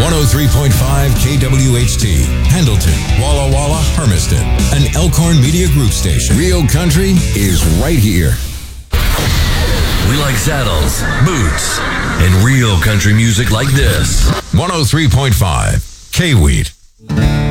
103.5 KWHT, Pendleton, Walla Walla, Hermiston, an Elkhorn Media Group station. Real country is right here. We like saddles, boots, and real country music like this. 103.5 K-Wheat.